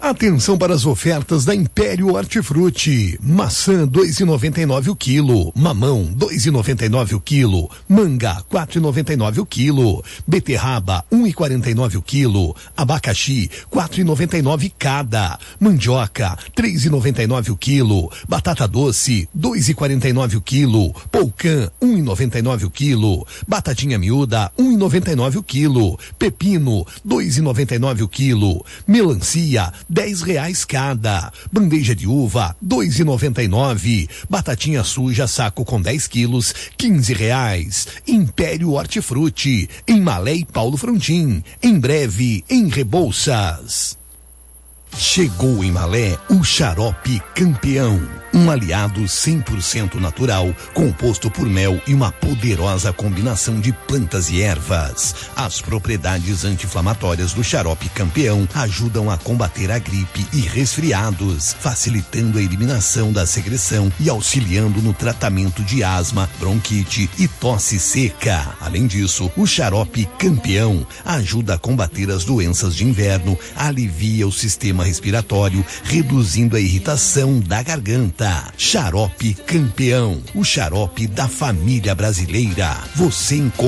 Atenção para as ofertas da Império Hortifruti. Maçã 2,99 o quilo, mamão 2,99 o quilo, manga 4,99 o quilo, beterraba 1,49 o quilo, abacaxi 4,99 cada, mandioca 3,99 o quilo, batata doce 2,49 o quilo, polcã 1,99 o quilo, batatinha miúda 1,99 o quilo, pepino 2,99 o quilo, melancia R$10 cada. Bandeja de uva, R$2,99. Batatinha suja, saco com 10 quilos, R$15. Império Hortifruti, em Malé e Paulo Frontin. Em breve, em Rebouças. Chegou em Malé o Xarope Campeão, um aliado 100% natural, composto por mel e uma poderosa combinação de plantas e ervas. As propriedades anti-inflamatórias do Xarope Campeão ajudam a combater a gripe e resfriados, facilitando a eliminação da secreção e auxiliando no tratamento de asma, bronquite e tosse seca. Além disso, o Xarope Campeão ajuda a combater as doenças de inverno, alivia o sistema respiratório, reduzindo a irritação da garganta. Xarope Campeão, o xarope da família brasileira. Você encontra